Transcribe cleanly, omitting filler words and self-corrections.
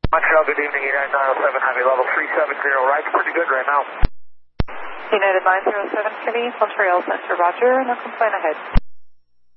Montreal, good evening, United 907 Heavy, level 370, ride's pretty good right now. United 907 Heavy, Montreal Center, roger, no complaint ahead.